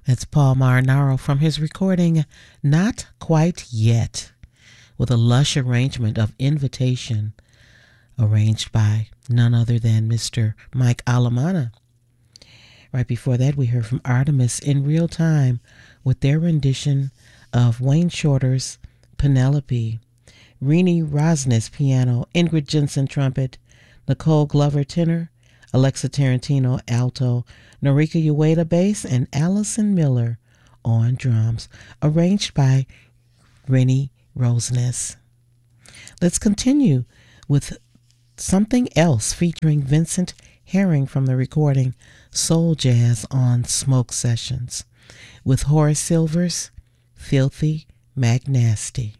That's Paul Marinaro from his recording Not Quite Yet, with a lush arrangement of Invitation, arranged by none other than Mr. Mike Alamana. Right before that, we heard from Artemis in Real Time with their rendition of Wayne Shorter's Penelope. Renee Rosnes piano, Ingrid Jensen trumpet, Nicole Glover tenor, Alexa Tarantino alto, Norika Ueda bass, and Allison Miller on drums, arranged by Renee Rosnes. Let's continue with something else featuring Vincent Herring from the recording Soul Jazz on Smoke Sessions with Horace Silver's Filthy McNasty.